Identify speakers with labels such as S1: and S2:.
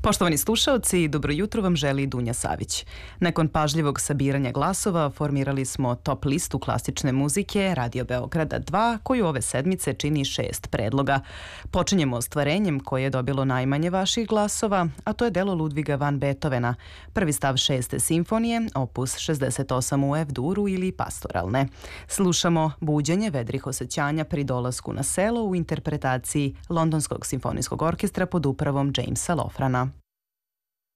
S1: Poštovani slušaoci, dobro jutro vam želi Dunja Savić. Nakon pažljivog sabiranja glasova formirali smo top listu klasične muzike Radio Beograda 2, koju ove sedmice čini 6 predloga. Počinjemo ostvarenjem koje je dobilo najmanje vaših glasova, a to je delo Ludviga van Beethovena, prvi stav 6. simfonije, opus 68 u F-duru ili pastoralne. Slušamo buđenje vedrih osjećanja pri dolasku na selo u interpretaciji Londonskog simfonijskog orkestra pod upravom Jamesa Lofrana.